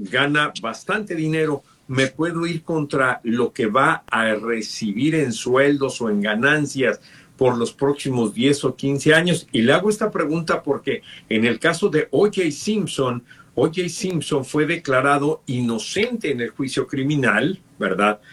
gana bastante dinero, me puedo ir contra lo que va a recibir en sueldos o en ganancias por los próximos 10 o 15 años. Y le hago esta pregunta porque en el caso de O.J. Simpson fue declarado inocente en el juicio criminal, ¿verdad?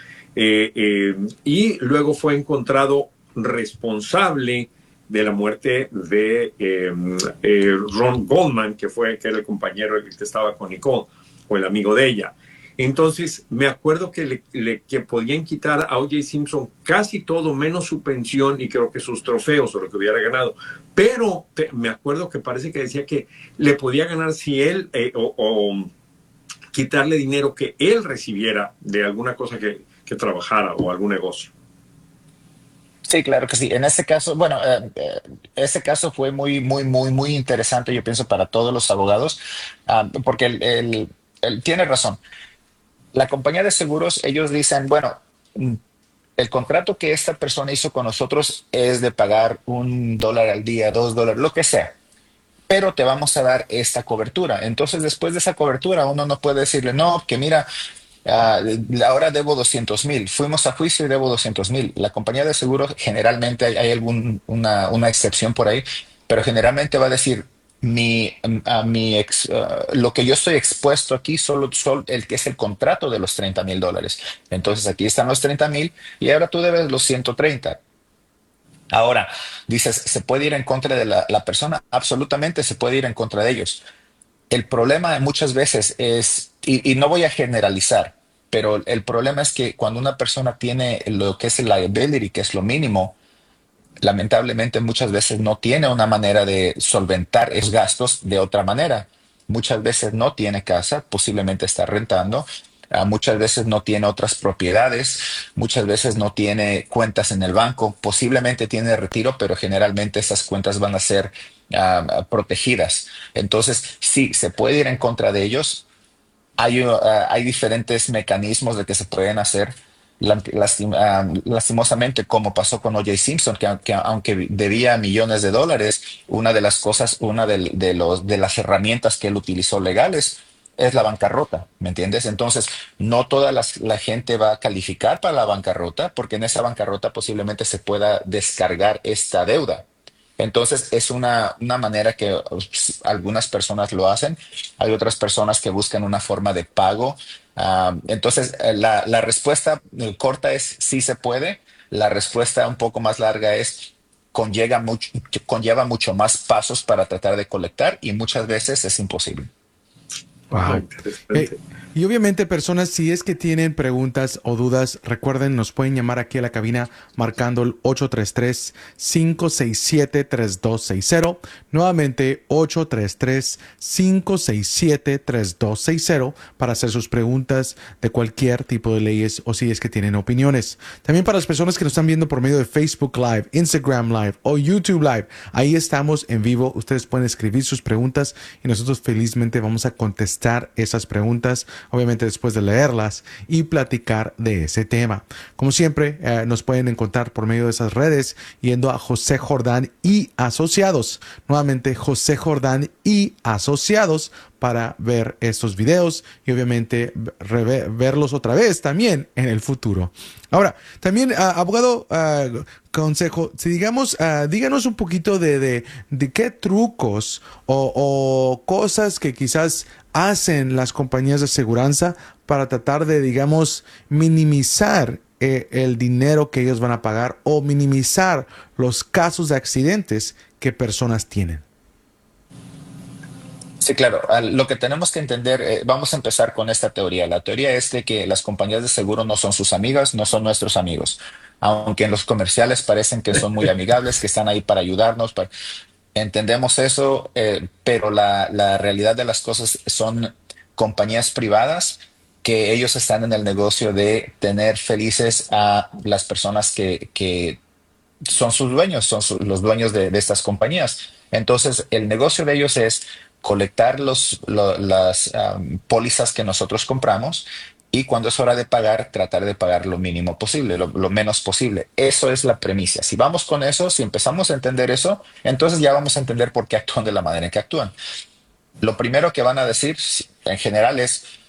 Y luego fue encontrado responsable de la muerte de Ron Goldman, que era el compañero que estaba con Nicole, o el amigo de ella. Entonces, me acuerdo que podían quitar a O.J. Simpson casi todo, menos su pensión y creo que sus trofeos o lo que hubiera ganado. Pero me acuerdo que parece que decía que le podía ganar si él o quitarle dinero que él recibiera de alguna cosa que trabajara o algún negocio. Sí, claro que sí. En este caso, bueno, ese caso fue muy interesante, yo pienso, para todos los abogados, porque él tiene razón. La compañía de seguros, ellos dicen, bueno, el contrato que esta persona hizo con nosotros es de pagar $1 al día, $2, lo que sea, pero te vamos a dar esta cobertura. Entonces, después de esa cobertura, uno no puede decirle, no, que mira, ahora debo 200,000. Fuimos a juicio y debo 200,000. La compañía de seguros, generalmente hay una excepción por ahí, pero generalmente va a decir, lo que yo estoy expuesto aquí, solo el que es el contrato de los $30,000. Entonces, aquí están los 30,000 y ahora tú debes los 130. Ahora, dices, ¿se puede ir en contra de la persona? Absolutamente se puede ir en contra de ellos. El problema muchas veces es, y no voy a generalizar, pero el problema es que cuando una persona tiene lo que es el liability, que es lo mínimo, lamentablemente muchas veces no tiene una manera de solventar esos gastos de otra manera. Muchas veces no tiene casa, posiblemente está rentando. Muchas veces no tiene otras propiedades, muchas veces no tiene cuentas en el banco, posiblemente tiene retiro, pero generalmente esas cuentas van a ser protegidas. Entonces, sí, se puede ir en contra de ellos. Hay diferentes mecanismos de que se pueden hacer. Lastimosamente, como pasó con O.J. Simpson, que aunque debía millones de dólares, una de las cosas, de las herramientas que él utilizó legales es la bancarrota, ¿me entiendes? Entonces, no toda la gente va a calificar para la bancarrota, porque en esa bancarrota posiblemente se pueda descargar esta deuda. Entonces, es una manera que algunas personas lo hacen. Hay otras personas que buscan una forma de pago. Entonces, la respuesta corta es sí se puede. La respuesta un poco más larga es conlleva mucho más pasos para tratar de colectar y muchas veces es imposible. Ah, Wow. interesante. Y obviamente, personas, si es que tienen preguntas o dudas, recuerden, nos pueden llamar aquí a la cabina marcando el 833-567-3260. Nuevamente, 833-567-3260 para hacer sus preguntas de cualquier tipo de leyes o si es que tienen opiniones. También para las personas que nos están viendo por medio de Facebook Live, Instagram Live o YouTube Live, ahí estamos en vivo. Ustedes pueden escribir sus preguntas y nosotros felizmente vamos a contestar esas preguntas, obviamente después de leerlas y platicar de ese tema. Como siempre, nos pueden encontrar por medio de esas redes yendo a José Jordán y Asociados. Nuevamente, José Jordán y Asociados para ver estos videos y obviamente verlos otra vez también en el futuro. Ahora, también, abogado, consejo, si digamos, díganos un poquito de qué trucos o cosas que quizás hacen las compañías de aseguranza para tratar de, digamos, minimizar el dinero que ellos van a pagar o minimizar los casos de accidentes que personas tienen. Sí, claro. Lo que tenemos que entender, vamos a empezar con esta teoría. La teoría es de que las compañías de seguro no son sus amigas, no son nuestros amigos. Aunque en los comerciales parecen que son muy amigables, que están ahí para ayudarnos. Entendemos eso, pero la realidad de las cosas son compañías privadas que ellos están en el negocio de tener felices a las personas que son sus dueños, los dueños de estas compañías. Entonces, el negocio de ellos es colectar las pólizas que nosotros compramos y cuando es hora de pagar, tratar de pagar lo mínimo posible, lo menos posible. Eso es la premisa. Si vamos con eso, si empezamos a entender eso, entonces ya vamos a entender por qué actúan de la manera en que actúan. Lo primero que van a decir en general es,